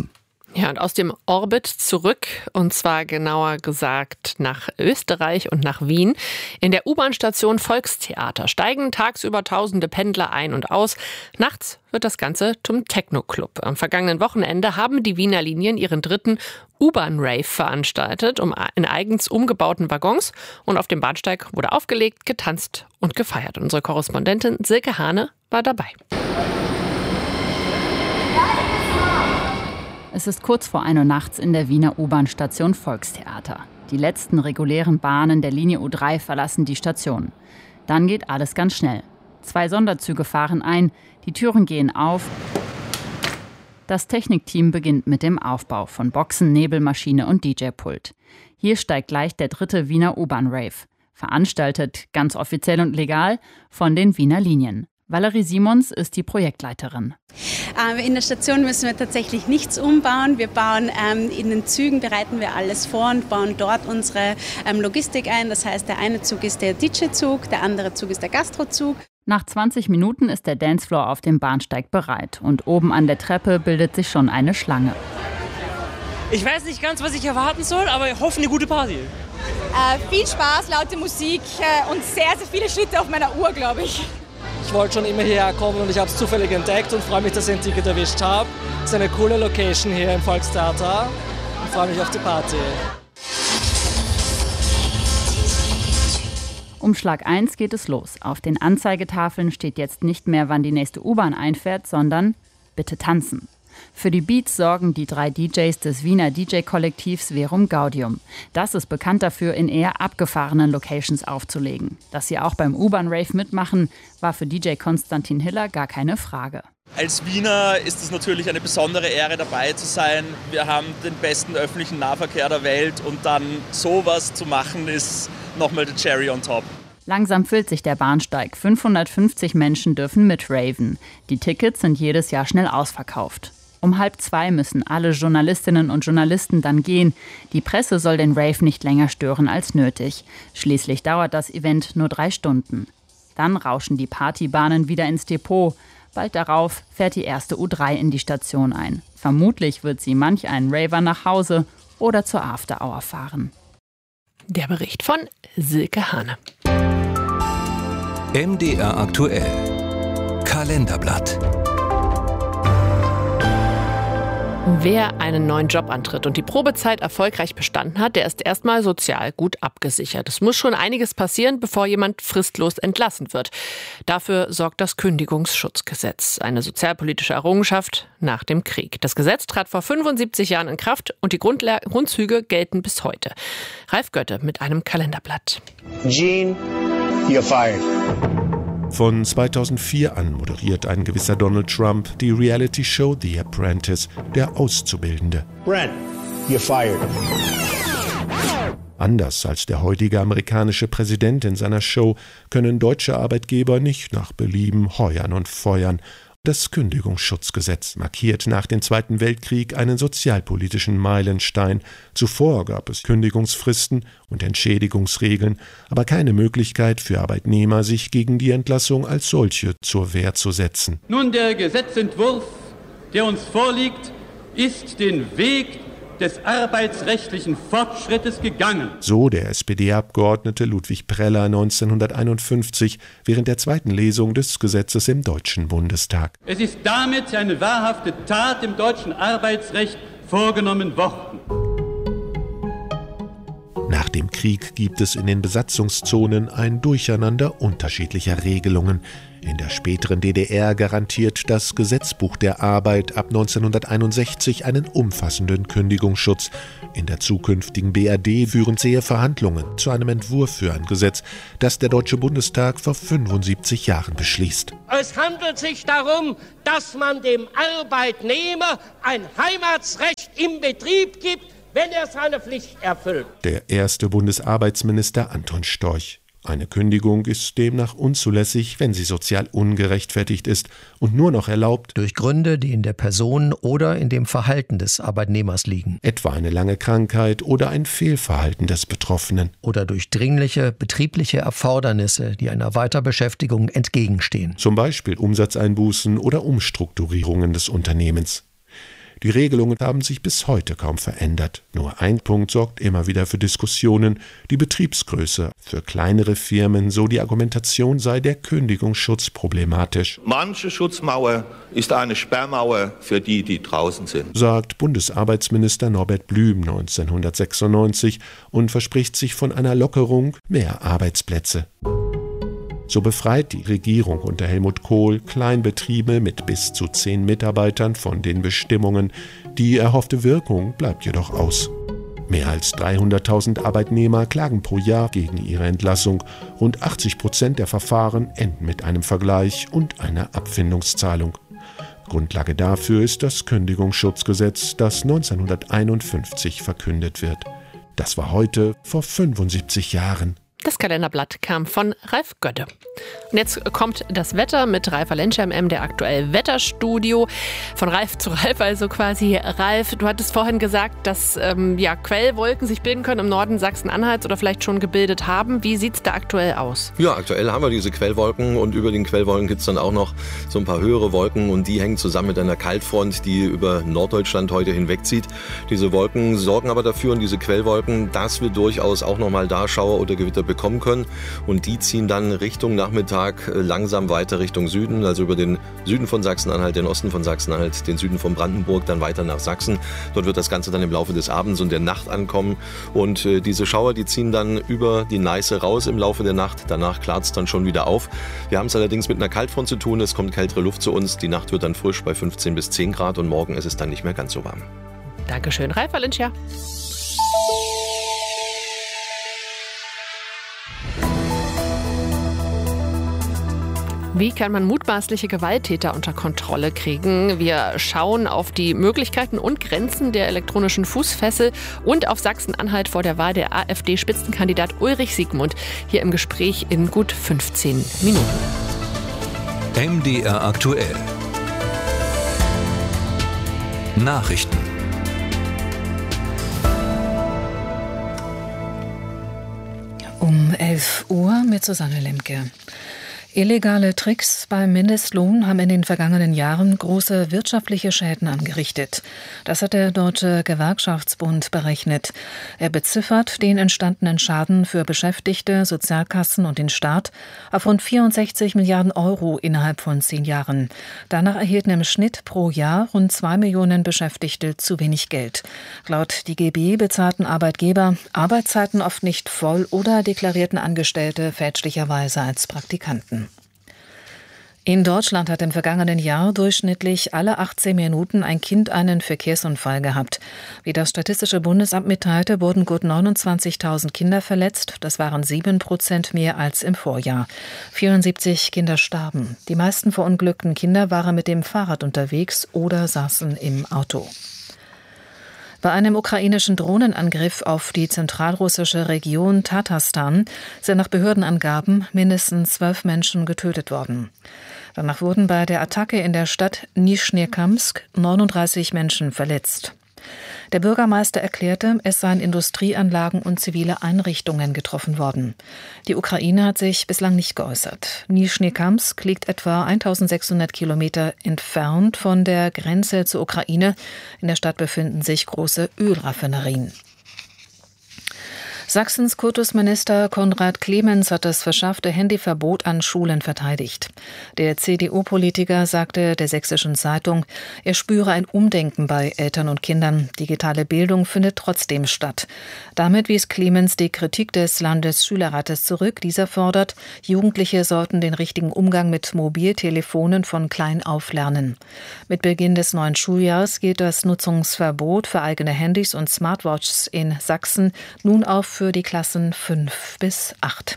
Ja, und aus dem Orbit zurück, und zwar genauer gesagt nach Österreich und nach Wien. In der U-Bahn-Station Volkstheater steigen tagsüber tausende Pendler ein und aus. Nachts wird das Ganze zum Techno-Club. Am vergangenen Wochenende haben die Wiener Linien ihren dritten U-Bahn-Rave veranstaltet, um in eigens umgebauten Waggons. Und auf dem Bahnsteig wurde aufgelegt, getanzt und gefeiert. Unsere Korrespondentin Silke Hane war dabei. Es ist kurz vor ein Uhr nachts in der Wiener U-Bahn-Station Volkstheater. Die letzten regulären Bahnen der Linie U drei verlassen die Station. Dann geht alles ganz schnell. Zwei Sonderzüge fahren ein, die Türen gehen auf. Das Technikteam beginnt mit dem Aufbau von Boxen, Nebelmaschine und D J-Pult. Hier steigt gleich der dritte Wiener U-Bahn-Rave. Veranstaltet, ganz offiziell und legal, von den Wiener Linien. Valerie Simons ist die Projektleiterin. In der Station müssen wir tatsächlich nichts umbauen. Wir bauen ähm, in den Zügen, bereiten wir alles vor und bauen dort unsere ähm, Logistik ein. Das heißt, der eine Zug ist der D J-Zug, der andere Zug ist der Gastrozug. Nach zwanzig Minuten ist der Dancefloor auf dem Bahnsteig bereit und oben an der Treppe bildet sich schon eine Schlange. Ich weiß nicht ganz, was ich erwarten soll, aber ich hoffe eine gute Party. Äh, viel Spaß, laute Musik äh, und sehr, sehr viele Schritte auf meiner Uhr, glaube ich. Ich wollte schon immer hierher kommen und ich habe es zufällig entdeckt und freue mich, dass ich ein Ticket erwischt habe. Es ist eine coole Location hier im Volkstheater und freue mich auf die Party. Um Schlag eins geht es los. Auf den Anzeigetafeln steht jetzt nicht mehr, wann die nächste U-Bahn einfährt, sondern bitte tanzen. Für die Beats sorgen die drei D Js des Wiener D J-Kollektivs Verum Gaudium. Das ist bekannt dafür, in eher abgefahrenen Locations aufzulegen. Dass sie auch beim U-Bahn-Rave mitmachen, war für D J Konstantin Hiller gar keine Frage. Als Wiener ist es natürlich eine besondere Ehre, dabei zu sein. Wir haben den besten öffentlichen Nahverkehr der Welt und dann sowas zu machen, ist nochmal der Cherry on top. Langsam füllt sich der Bahnsteig. fünfhundertfünfzig Menschen dürfen mitraven. Die Tickets sind jedes Jahr schnell ausverkauft. Um halb zwei müssen alle Journalistinnen und Journalisten dann gehen. Die Presse soll den Rave nicht länger stören als nötig. Schließlich dauert das Event nur drei Stunden. Dann rauschen die Partybahnen wieder ins Depot. Bald darauf fährt die erste U drei in die Station ein. Vermutlich wird sie manch einen Raver nach Hause oder zur After Hour fahren. Der Bericht von Silke Hane. M D R aktuell. Kalenderblatt. Wer einen neuen Job antritt und die Probezeit erfolgreich bestanden hat, der ist erstmal sozial gut abgesichert. Es muss schon einiges passieren, bevor jemand fristlos entlassen wird. Dafür sorgt das Kündigungsschutzgesetz, eine sozialpolitische Errungenschaft nach dem Krieg. Das Gesetz trat vor fünfundsiebzig Jahren in Kraft und die Grundla- Grundzüge gelten bis heute. Ralf Götte mit einem Kalenderblatt. Gene, you're fired. Von zweitausendvier an moderiert ein gewisser Donald Trump die Reality-Show The Apprentice, der Auszubildende. Brent, you're fired. Anders als der heutige amerikanische Präsident in seiner Show können deutsche Arbeitgeber nicht nach Belieben heuern und feuern. Das Kündigungsschutzgesetz markiert nach dem Zweiten Weltkrieg einen sozialpolitischen Meilenstein. Zuvor gab es Kündigungsfristen und Entschädigungsregeln, aber keine Möglichkeit für Arbeitnehmer, sich gegen die Entlassung als solche zur Wehr zu setzen. Nun, der Gesetzentwurf, der uns vorliegt, ist den Weg des arbeitsrechtlichen Fortschrittes gegangen. So der S P D-Abgeordnete Ludwig Preller neunzehnhunderteinundfünfzig während der zweiten Lesung des Gesetzes im Deutschen Bundestag. Es ist damit eine wahrhafte Tat im deutschen Arbeitsrecht vorgenommen worden. Nach dem Krieg gibt es in den Besatzungszonen ein Durcheinander unterschiedlicher Regelungen. In der späteren D D R garantiert das Gesetzbuch der Arbeit ab neunzehnhunderteinundsechzig einen umfassenden Kündigungsschutz. In der zukünftigen B R D führen zähe Verhandlungen zu einem Entwurf für ein Gesetz, das der Deutsche Bundestag vor fünfundsiebzig Jahren beschließt. Es handelt sich darum, dass man dem Arbeitnehmer ein Heimatsrecht im Betrieb gibt, wenn er seine Pflicht erfüllt. Der erste Bundesarbeitsminister Anton Storch. Eine Kündigung ist demnach unzulässig, wenn sie sozial ungerechtfertigt ist und nur noch erlaubt durch Gründe, die in der Person oder in dem Verhalten des Arbeitnehmers liegen. Etwa eine lange Krankheit oder ein Fehlverhalten des Betroffenen. Oder durch dringliche betriebliche Erfordernisse, die einer Weiterbeschäftigung entgegenstehen. Zum Beispiel Umsatzeinbußen oder Umstrukturierungen des Unternehmens. Die Regelungen haben sich bis heute kaum verändert. Nur ein Punkt sorgt immer wieder für Diskussionen: die Betriebsgröße. Für kleinere Firmen, so die Argumentation, sei der Kündigungsschutz problematisch. Manche Schutzmauer ist eine Sperrmauer für die, die draußen sind, sagt Bundesarbeitsminister Norbert Blüm neunzehnhundertsechsundneunzig und verspricht sich von einer Lockerung mehr Arbeitsplätze. So befreit die Regierung unter Helmut Kohl Kleinbetriebe mit bis zu zehn Mitarbeitern von den Bestimmungen. Die erhoffte Wirkung bleibt jedoch aus. Mehr als dreihunderttausend Arbeitnehmer klagen pro Jahr gegen ihre Entlassung. Rund achtzig Prozent der Verfahren enden mit einem Vergleich und einer Abfindungszahlung. Grundlage dafür ist das Kündigungsschutzgesetz, das neunzehnhunderteinundfünfzig verkündet wird. Das war heute vor fünfundsiebzig Jahren. Das Kalenderblatt kam von Ralf Götte. Und jetzt kommt das Wetter mit Ralf Valencia im M D R Aktuell Wetterstudio. Von Ralf zu Ralf also quasi. Ralf, du hattest vorhin gesagt, dass ähm, ja, Quellwolken sich bilden können im Norden Sachsen-Anhalts oder vielleicht schon gebildet haben. Wie sieht es da aktuell aus? Ja, aktuell haben wir diese Quellwolken und über den Quellwolken gibt es dann auch noch so ein paar höhere Wolken und die hängen zusammen mit einer Kaltfront, die über Norddeutschland heute hinwegzieht. Diese Wolken sorgen aber dafür und diese Quellwolken, dass wir durchaus auch nochmal da Schauer oder Gewitter bekommen können und die ziehen dann Richtung Nachmittag langsam weiter Richtung Süden, also über den Süden von Sachsen-Anhalt, den Osten von Sachsen-Anhalt, den Süden von Brandenburg, dann weiter nach Sachsen. Dort wird das Ganze dann im Laufe des Abends und der Nacht ankommen und äh, diese Schauer, die ziehen dann über die Neiße raus im Laufe der Nacht. Danach klart es dann schon wieder auf. Wir haben es allerdings mit einer Kaltfront zu tun, es kommt kältere Luft zu uns, die Nacht wird dann frisch bei fünfzehn bis zehn Grad und morgen ist es dann nicht mehr ganz so warm. Dankeschön, Ralf Valencia. Wie kann man mutmaßliche Gewalttäter unter Kontrolle kriegen? Wir schauen auf die Möglichkeiten und Grenzen der elektronischen Fußfessel und auf Sachsen-Anhalt vor der Wahl der AfD-Spitzenkandidat Ulrich Siegmund. Hier im Gespräch in gut fünfzehn Minuten. M D R Aktuell. Nachrichten. Um elf Uhr mit Susanne Lemke. Illegale Tricks beim Mindestlohn haben in den vergangenen Jahren große wirtschaftliche Schäden angerichtet. Das hat der Deutsche Gewerkschaftsbund berechnet. Er beziffert den entstandenen Schaden für Beschäftigte, Sozialkassen und den Staat auf rund vierundsechzig Milliarden Euro innerhalb von zehn Jahren. Danach erhielten im Schnitt pro Jahr rund zwei Millionen Beschäftigte zu wenig Geld. Laut D G B bezahlten Arbeitgeber Arbeitszeiten oft nicht voll oder deklarierten Angestellte fälschlicherweise als Praktikanten. In Deutschland hat im vergangenen Jahr durchschnittlich alle achtzehn Minuten ein Kind einen Verkehrsunfall gehabt. Wie das Statistische Bundesamt mitteilte, wurden gut neunundzwanzigtausend Kinder verletzt. Das waren sieben Prozent mehr als im Vorjahr. vierundsiebzig Kinder starben. Die meisten verunglückten Kinder waren mit dem Fahrrad unterwegs oder saßen im Auto. Bei einem ukrainischen Drohnenangriff auf die zentralrussische Region Tatarstan sind nach Behördenangaben mindestens zwölf Menschen getötet worden. Danach wurden bei der Attacke in der Stadt Nischnekamsk neununddreißig Menschen verletzt. Der Bürgermeister erklärte, es seien Industrieanlagen und zivile Einrichtungen getroffen worden. Die Ukraine hat sich bislang nicht geäußert. Nischnekamsk liegt etwa eintausendsechshundert Kilometer entfernt von der Grenze zur Ukraine. In der Stadt befinden sich große Ölraffinerien. Sachsens Kultusminister Konrad Clemens hat das verschärfte Handyverbot an Schulen verteidigt. Der C D U-Politiker sagte der Sächsischen Zeitung, er spüre ein Umdenken bei Eltern und Kindern. Digitale Bildung findet trotzdem statt. Damit wies Clemens die Kritik des Landesschülerrates zurück. Dieser fordert, Jugendliche sollten den richtigen Umgang mit Mobiltelefonen von klein auf lernen. Mit Beginn des neuen Schuljahres gilt das Nutzungsverbot für eigene Handys und Smartwatches in Sachsen nun auf für die Klassen fünf bis acht.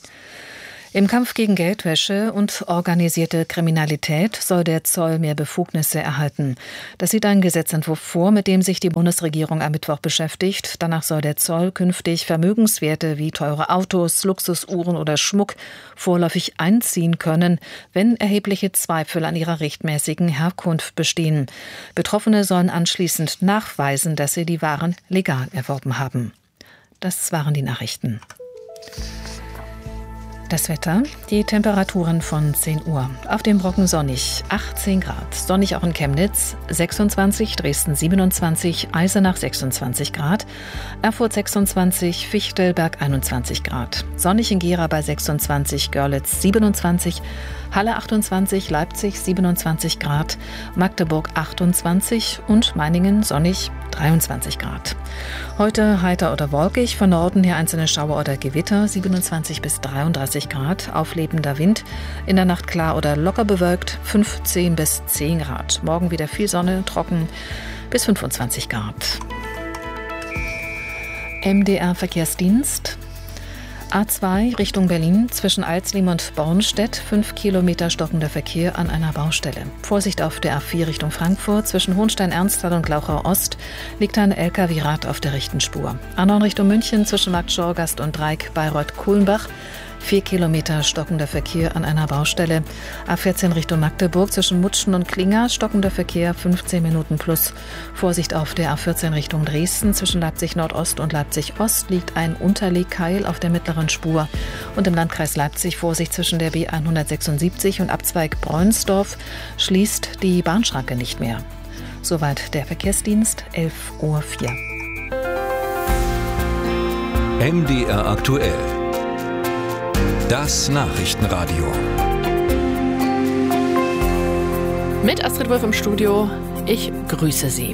Im Kampf gegen Geldwäsche und organisierte Kriminalität soll der Zoll mehr Befugnisse erhalten. Das sieht ein Gesetzentwurf vor, mit dem sich die Bundesregierung am Mittwoch beschäftigt. Danach soll der Zoll künftig Vermögenswerte wie teure Autos, Luxusuhren oder Schmuck vorläufig einziehen können, wenn erhebliche Zweifel an ihrer rechtmäßigen Herkunft bestehen. Betroffene sollen anschließend nachweisen, dass sie die Waren legal erworben haben. Das waren die Nachrichten. Das Wetter, die Temperaturen von zehn Uhr. Auf dem Brocken sonnig, achtzehn Grad. Sonnig auch in Chemnitz, sechsundzwanzig, Dresden siebenundzwanzig, Eisenach sechsundzwanzig Grad, Erfurt sechsundzwanzig, Fichtelberg einundzwanzig Grad. Sonnig in Gera bei sechsundzwanzig, Görlitz siebenundzwanzig, Halle achtundzwanzig, Leipzig siebenundzwanzig Grad, Magdeburg achtundzwanzig und Meiningen sonnig dreiundzwanzig Grad. Heute heiter oder wolkig, von Norden her einzelne Schauer oder Gewitter, siebenundzwanzig bis dreiunddreißig Grad, auflebender Wind, in der Nacht klar oder locker bewölkt, fünfzehn bis zehn Grad. Morgen wieder viel Sonne, trocken bis fünfundzwanzig Grad. M D R-Verkehrsdienst. A zwei Richtung Berlin zwischen Alzlim und Bornstedt, fünf Kilometer stockender Verkehr an einer Baustelle. Vorsicht auf der A vier Richtung Frankfurt, zwischen Hohenstein-Ernsthal und Glauchau Ost liegt ein L K W-Rad auf der rechten Spur. A neun Richtung München zwischen Markt Schorgast und Dreieck Bayreuth-Kulmbach, vier Kilometer stockender Verkehr an einer Baustelle. A vierzehn Richtung Magdeburg zwischen Mutschen und Klinger, stockender Verkehr, fünfzehn Minuten plus. Vorsicht auf der A vierzehn Richtung Dresden zwischen Leipzig Nordost und Leipzig Ost liegt ein Unterlegkeil auf der mittleren Spur. Und im Landkreis Leipzig Vorsicht zwischen der B hundertsechsundsiebzig und Abzweig Bräunsdorf schließt die Bahnschranke nicht mehr. Soweit der Verkehrsdienst, elf Uhr vier. M D R aktuell. Das Nachrichtenradio. Mit Astrid Wolf im Studio. Ich grüße Sie.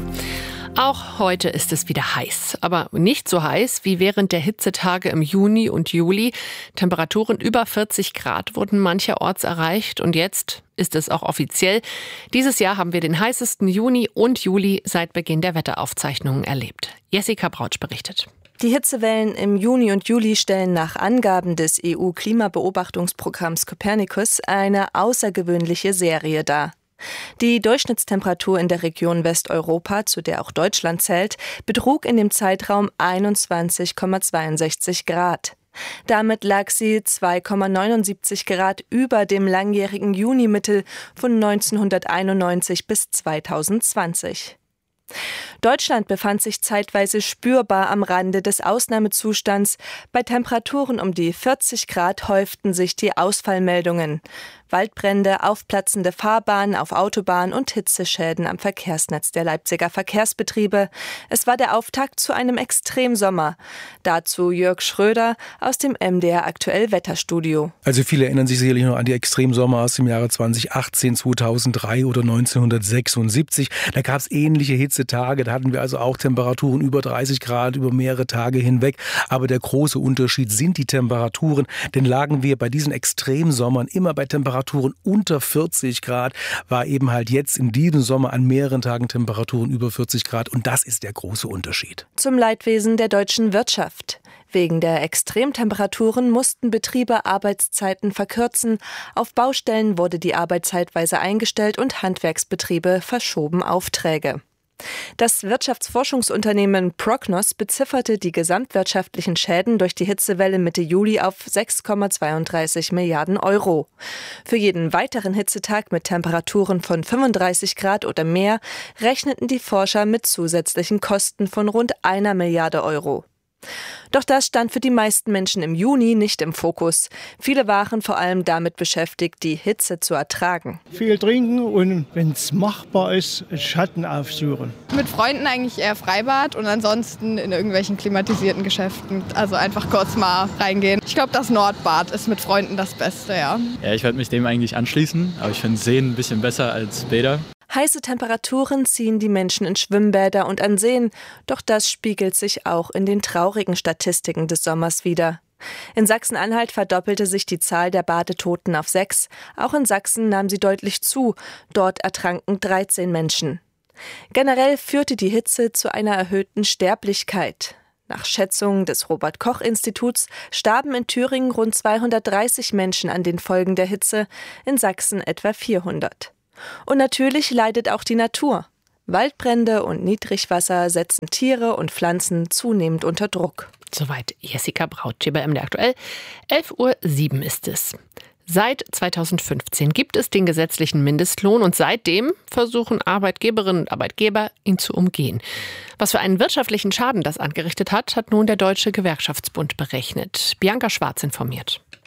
Auch heute ist es wieder heiß, aber nicht so heiß wie während der Hitzetage im Juni und Juli. Temperaturen über vierzig Grad wurden mancherorts erreicht und jetzt ist es auch offiziell. Dieses Jahr haben wir den heißesten Juni und Juli seit Beginn der Wetteraufzeichnungen erlebt. Jessica Brautsch berichtet. Die Hitzewellen im Juni und Juli stellen nach Angaben des E U-Klimabeobachtungsprogramms Copernicus eine außergewöhnliche Serie dar. Die Durchschnittstemperatur in der Region Westeuropa, zu der auch Deutschland zählt, betrug in dem Zeitraum einundzwanzig Komma zweiundsechzig Grad. Damit lag sie zwei Komma neunundsiebzig Grad über dem langjährigen Junimittel von neunzehnhunderteinundneunzig bis zweitausendzwanzig. Deutschland befand sich zeitweise spürbar am Rande des Ausnahmezustands. Bei Temperaturen um die vierzig Grad häuften sich die Ausfallmeldungen. Waldbrände, aufplatzende Fahrbahnen auf Autobahnen und Hitzeschäden am Verkehrsnetz der Leipziger Verkehrsbetriebe. Es war der Auftakt zu einem Extremsommer. Dazu Jörg Schröder aus dem M D R Aktuell Wetterstudio. Also viele erinnern sich sicherlich noch an die Extremsommer aus dem Jahre zweitausendachtzehn, zweitausenddrei oder neunzehnhundertsechsundsiebzig. Da gab es ähnliche Hitzetage. Da hatten wir also auch Temperaturen über dreißig Grad über mehrere Tage hinweg. Aber der große Unterschied sind die Temperaturen. Denn lagen wir bei diesen Extremsommern immer bei Temperaturen unter vierzig Grad, war eben halt jetzt in diesem Sommer an mehreren Tagen Temperaturen über vierzig Grad. Und das ist der große Unterschied. Zum Leidwesen der deutschen Wirtschaft. Wegen der Extremtemperaturen mussten Betriebe Arbeitszeiten verkürzen. Auf Baustellen wurde die Arbeit zeitweise eingestellt und Handwerksbetriebe verschoben Aufträge. Das Wirtschaftsforschungsunternehmen Prognos bezifferte die gesamtwirtschaftlichen Schäden durch die Hitzewelle Mitte Juli auf sechs Komma zweiunddreißig Milliarden Euro. Für jeden weiteren Hitzetag mit Temperaturen von fünfunddreißig Grad oder mehr rechneten die Forscher mit zusätzlichen Kosten von rund einer Milliarde Euro. Doch das stand für die meisten Menschen im Juni nicht im Fokus. Viele waren vor allem damit beschäftigt, die Hitze zu ertragen. Viel trinken und, wenn es machbar ist, Schatten aufsuchen. Mit Freunden eigentlich eher Freibad und ansonsten in irgendwelchen klimatisierten Geschäften. Also einfach kurz mal reingehen. Ich glaube, das Nordbad ist mit Freunden das Beste, ja. Ja, ich werde mich dem eigentlich anschließen, aber ich finde Seen ein bisschen besser als Bäder. Heiße Temperaturen ziehen die Menschen in Schwimmbäder und an Seen, doch das spiegelt sich auch in den traurigen Statistiken des Sommers wider. In Sachsen-Anhalt verdoppelte sich die Zahl der Badetoten auf sechs, auch in Sachsen nahm sie deutlich zu, dort ertranken dreizehn Menschen. Generell führte die Hitze zu einer erhöhten Sterblichkeit. Nach Schätzungen des Robert-Koch-Instituts starben in Thüringen rund zweihundertdreißig Menschen an den Folgen der Hitze, in Sachsen etwa vierhundert. Und natürlich leidet auch die Natur. Waldbrände und Niedrigwasser setzen Tiere und Pflanzen zunehmend unter Druck. Soweit Jessica Brautsch bei M D R Aktuell. elf Uhr sieben ist es. Seit zweitausendfünfzehn gibt es den gesetzlichen Mindestlohn und seitdem versuchen Arbeitgeberinnen und Arbeitgeber, ihn zu umgehen. Was für einen wirtschaftlichen Schaden das angerichtet hat, hat nun der Deutsche Gewerkschaftsbund berechnet. Bianca Schwarz informiert.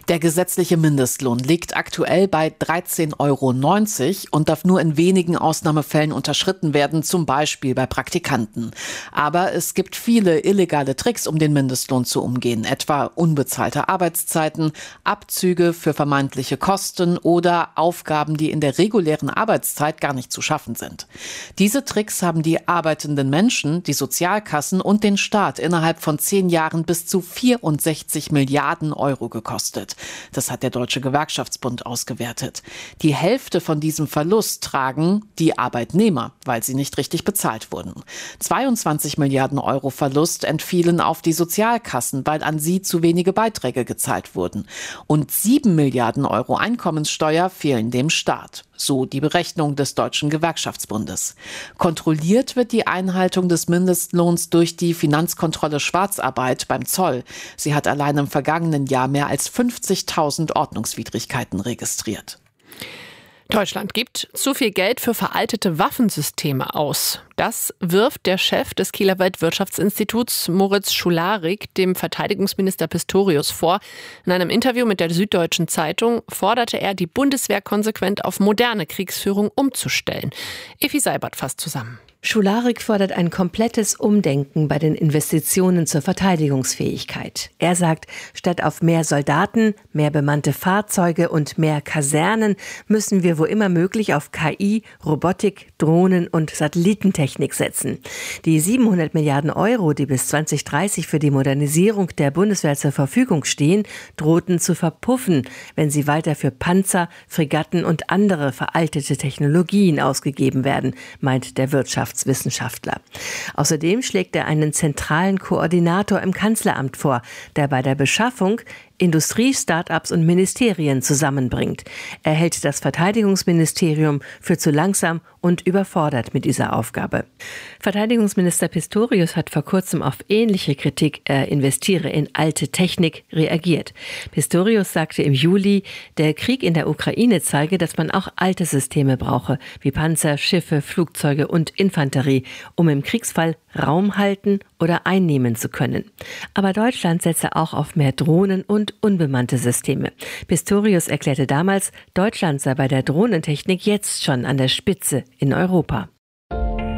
Der gesetzliche Mindestlohn liegt aktuell bei dreizehn Euro neunzig und darf nur in wenigen Ausnahmefällen unterschritten werden, zum Beispiel bei Praktikanten. Aber es gibt viele illegale Tricks, um den Mindestlohn zu umgehen, etwa unbezahlte Arbeitszeiten, Abzüge für vermeintliche Kosten oder Aufgaben, die in der regulären Arbeitszeit gar nicht zu schaffen sind. Diese Tricks haben die arbeitenden Menschen, die Sozialkassen und den Staat innerhalb von zehn Jahren bis zu vierundsechzig Milliarden Euro gekostet. Das hat der Deutsche Gewerkschaftsbund ausgewertet. Die Hälfte von diesem Verlust tragen die Arbeitnehmer, weil sie nicht richtig bezahlt wurden. zweiundzwanzig Milliarden Euro Verlust entfielen auf die Sozialkassen, weil an sie zu wenige Beiträge gezahlt wurden. Und sieben Milliarden Euro Einkommenssteuer fehlen dem Staat. So die Berechnung des Deutschen Gewerkschaftsbundes. Kontrolliert wird die Einhaltung des Mindestlohns durch die Finanzkontrolle Schwarzarbeit beim Zoll. Sie hat allein im vergangenen Jahr mehr als fünfzigtausend Ordnungswidrigkeiten registriert. Deutschland gibt zu viel Geld für veraltete Waffensysteme aus. Das wirft der Chef des Kieler Weltwirtschaftsinstituts Moritz Schularik dem Verteidigungsminister Pistorius vor. In einem Interview mit der Süddeutschen Zeitung forderte er, die Bundeswehr konsequent auf moderne Kriegsführung umzustellen. Effi Seibert fasst zusammen. Schularik fordert ein komplettes Umdenken bei den Investitionen zur Verteidigungsfähigkeit. Er sagt, statt auf mehr Soldaten, mehr bemannte Fahrzeuge und mehr Kasernen müssen wir wo immer möglich auf K I, Robotik, Drohnen und Satellitentechnik setzen. Die siebenhundert Milliarden Euro, die bis zwanzig dreißig für die Modernisierung der Bundeswehr zur Verfügung stehen, drohten zu verpuffen, wenn sie weiter für Panzer, Fregatten und andere veraltete Technologien ausgegeben werden, meint der Wirtschaftswissenschaftler. Außerdem schlägt er einen zentralen Koordinator im Kanzleramt vor, der bei der Beschaffung Industrie, Start-ups und Ministerien zusammenbringt. Er hält das Verteidigungsministerium für zu langsam und überfordert mit dieser Aufgabe. Verteidigungsminister Pistorius hat vor kurzem auf ähnliche Kritik, er investiere in alte Technik, reagiert. Pistorius sagte im Juli, der Krieg in der Ukraine zeige, dass man auch alte Systeme brauche, wie Panzer, Schiffe, Flugzeuge und Infanterie, um im Kriegsfall Raum halten oder einnehmen zu können. Aber Deutschland setze auch auf mehr Drohnen und unbemannte Systeme. Pistorius erklärte damals, Deutschland sei bei der Drohnentechnik jetzt schon an der Spitze in Europa.